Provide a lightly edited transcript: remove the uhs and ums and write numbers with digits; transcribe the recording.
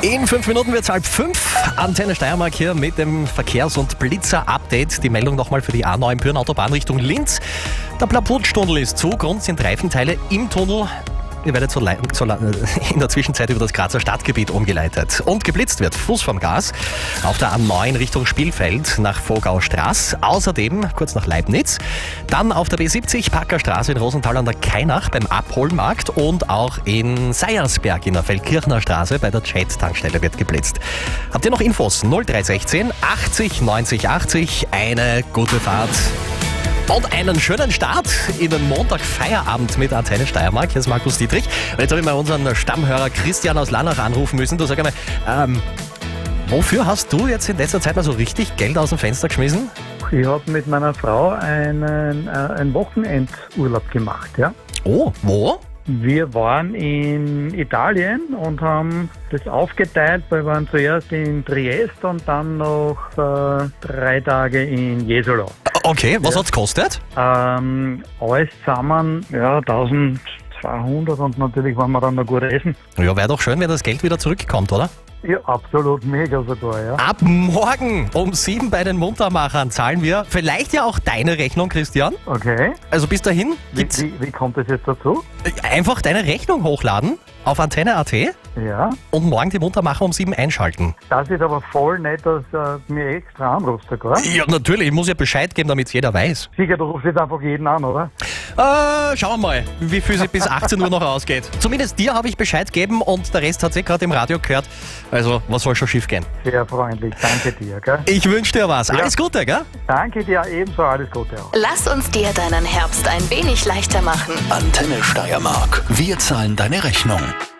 In 5 Minuten wird es 4:30. Antenne Steiermark hier mit dem Verkehrs- und Blitzer-Update. Die Meldung nochmal für die A9 Pyhrn-Autobahn Richtung Linz. Der Plaputstunnel ist zu, Grund sind Reifenteile im Tunnel. Ihr werdet in der Zwischenzeit über das Grazer Stadtgebiet umgeleitet. Und geblitzt wird Fuß vom Gas auf der A9 Richtung Spielfeld nach Vogaustraß. Außerdem kurz nach Leibniz. Dann auf der B70 Packerstraße in Rosenthal an der Kainach beim Abholmarkt. Und auch in Seiersberg in der Feldkirchner Straße bei der Jet-Tankstelle wird geblitzt. Habt ihr noch Infos? 0316 80 90 80. Eine gute Fahrt. Und einen schönen Start in den Montag-Feierabend mit Antenne Steiermark. Hier ist Markus Dietrich. Und jetzt habe ich mal unseren Stammhörer Christian aus Lannach anrufen müssen. Du, sag einmal, wofür hast du jetzt in letzter Zeit mal so richtig Geld aus dem Fenster geschmissen? Ich habe mit meiner Frau einen Wochenendurlaub gemacht, ja. Oh, wo? Wir waren in Italien und haben das aufgeteilt. Wir waren zuerst in Triest und dann noch 3 Tage in Jesolo. Okay, was hat's gekostet? Alles zusammen, ja, 1200 und natürlich waren wir dann noch gut essen. Ja, wäre doch schön, wenn das Geld wieder zurückkommt, oder? Ja, absolut mega sogar, ja. Ab morgen um 7 bei den Muntermachern zahlen wir vielleicht ja auch deine Rechnung, Christian. Okay. Also bis dahin gibt's Wie kommt das jetzt dazu? einfach deine Rechnung hochladen auf Antenne.at Ja. und morgen die Muntermacher um 7 einschalten. Das ist aber voll nett, dass du mir extra anrufst sogar. Ja, natürlich, ich muss ja Bescheid geben, damit es jeder weiß. Sicher, du rufst jetzt einfach jeden an, oder? Schauen wir mal, wie viel sie bis 18 Uhr noch ausgeht. Zumindest dir habe ich Bescheid gegeben und der Rest hat sich gerade im Radio gehört. Also, was soll schon schief gehen? Sehr freundlich, danke dir, gell? Ich wünsche dir was. Alles Gute, gell? Danke dir ebenso, alles Gute auch. Lass uns dir deinen Herbst ein wenig leichter machen. Antenne Steiermark. Wir zahlen deine Rechnung.